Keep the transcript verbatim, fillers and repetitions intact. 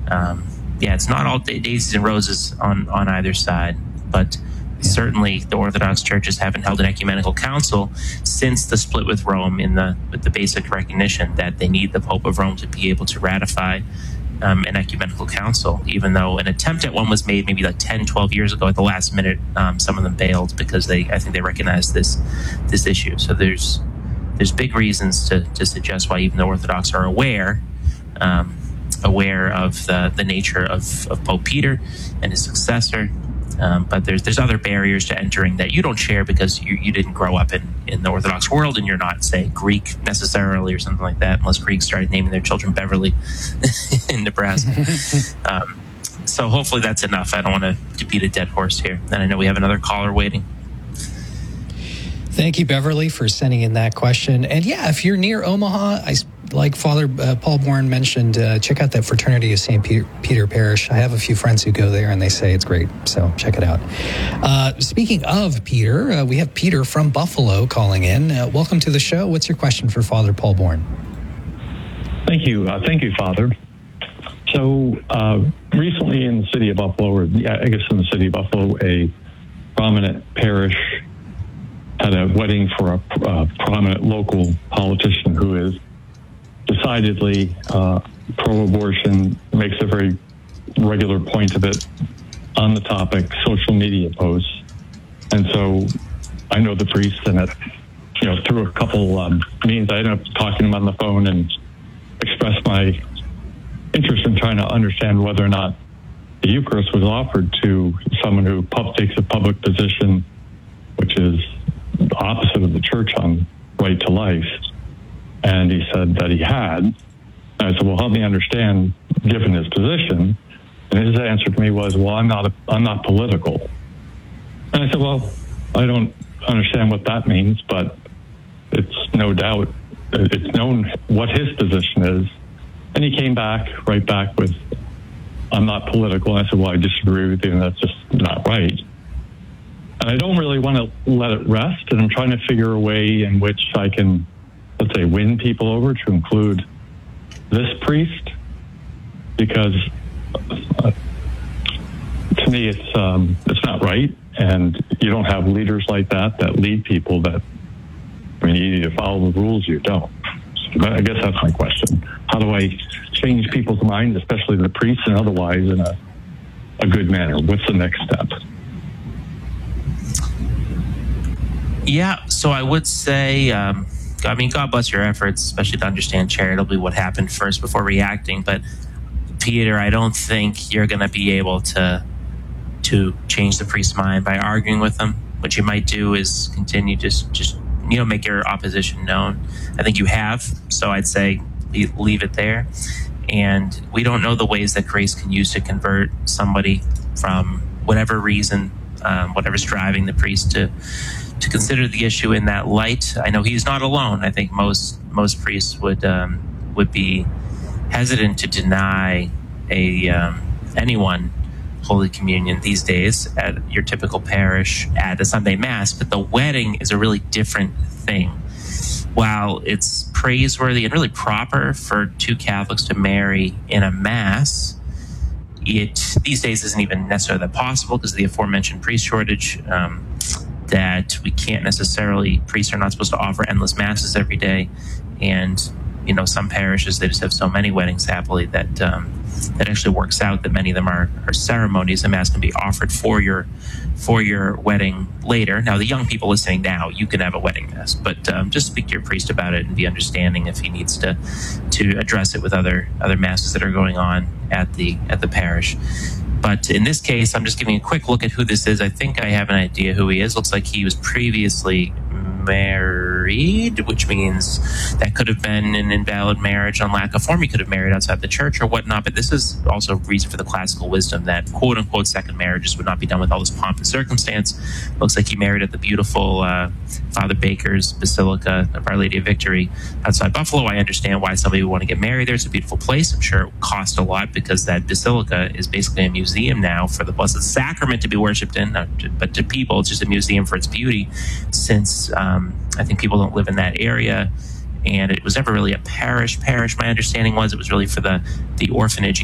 um, yeah, it's not all daisies and roses on, on either side, but certainly the Orthodox churches haven't held an ecumenical council since the split with Rome in the with the basic recognition that they need the Pope of Rome to be able to ratify um, an ecumenical council, even though an attempt at one was made maybe like ten, twelve years ago at the last minute. Um, some of them bailed because they, I think they recognized this this issue. So there's there's big reasons to, to suggest why even the Orthodox are aware um, aware of the, the nature of, of Pope Peter and his successor. Um, but there's there's other barriers to entering that you don't share because you, you didn't grow up in, in the Orthodox world, and you're not, say, Greek necessarily or something like that, unless Greeks started naming their children Beverly in Nebraska. um, so hopefully that's enough. I don't want to, to beat a dead horse here. And I know we have another caller waiting. Thank you, Beverly, for sending in that question. And yeah, if you're near Omaha, I, like Father uh, Paul Bourne mentioned, uh, check out that Fraternity of Saint Peter, Peter Parish. I have a few friends who go there, and they say it's great. So check it out. Uh, speaking of Peter, uh, we have Peter from Buffalo calling in. Uh, welcome to the show. What's your question for Father Paul Bourne? Thank you. Uh, thank you, Father. So uh, recently in the city of Buffalo, or yeah, I guess in the city of Buffalo, a prominent parish had a wedding for a uh, prominent local politician who is decidedly uh, pro-abortion, makes a very regular point of it on the topic, social media posts. And so I know the priest, and it, you know, through a couple um, means, I ended up talking to him on the phone and expressed my interest in trying to understand whether or not the Eucharist was offered to someone who pub- takes a public position, which is the opposite of the church on right to life. And he said that he had. And I said, well, help me understand, given his position. And his answer to me was, well, I'm not a, I'm not political. And I said, well, I don't understand what that means, but it's no doubt, it's known what his position is. And he came back, right back with, I'm not political. And I said, well, I disagree with you, and that's just not right. And I don't really want to let it rest, and I'm trying to figure a way in which I can, let's say, win people over to include this priest, because uh, to me it's um, it's not right, and you don't have leaders like that that lead people that, I mean, you either follow the rules or you don't. So I guess that's my question. How do I change people's minds, especially the priests and otherwise, in a, a good manner? What's the next step? Yeah, so I would say, um, I mean, God bless your efforts, especially to understand charitably what happened first before reacting. But Peter, I don't think you're going to be able to to change the priest's mind by arguing with them. What you might do is continue just just you know make your opposition known. I think you have, so I'd say leave it there. And we don't know the ways that grace can use to convert somebody from whatever reason, um, whatever's driving the priest to. to consider the issue in that light. I know he's not alone. I think most most priests would um, would be hesitant to deny a um, anyone Holy Communion these days at your typical parish at a Sunday Mass, but the wedding is a really different thing. While it's praiseworthy and really proper for two Catholics to marry in a Mass, it these days isn't even necessarily that possible because of the aforementioned priest shortage. Um, that we can't necessarily, priests are not supposed to offer endless masses every day. And, you know, some parishes, they just have so many weddings happily that um, that actually works out that many of them are, are ceremonies. A mass can be offered for your for your wedding later. Now, the young people listening now, you can have a wedding mass, but um, just speak to your priest about it and be understanding if he needs to to address it with other other masses that are going on at the at the parish. But in this case, I'm just giving a quick look at who this is. I think I have an idea who he is. Looks like he was previously married, which means that could have been an invalid marriage on lack of form. He could have married outside the church or whatnot. But this is also a reason for the classical wisdom that quote-unquote second marriages would not be done with all this pomp and circumstance. Looks like he married at the beautiful uh, Father Baker's Basilica of Our Lady of Victory outside Buffalo. I understand why somebody would want to get married there. It's a beautiful place. I'm sure it would cost a lot because that basilica is basically a museum now for the Blessed Sacrament to be worshipped in. Not to, but to people, it's just a museum for its beauty, since um, I think people don't live in that area. And it was never really a parish. Parish, my understanding was, it was really for the, the orphanage